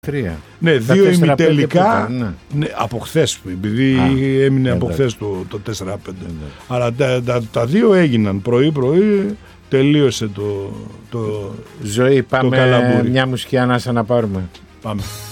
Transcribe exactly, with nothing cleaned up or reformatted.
Τρία. Ναι, Τα δύο τέσσερα πέντε ημιτελικά. που ήταν, ναι. Ναι, από χθες, επειδή Α, έμεινε εντάξει. από χθες το, το τέσσερα πέντε. Εντάξει. Αλλά τα, τα, τα δύο έγιναν πρωί-πρωί, τελείωσε το, το, Ζωή, πάμε καλαμπούρι. μια μουσική ανάσα να πάρουμε. Πάμε.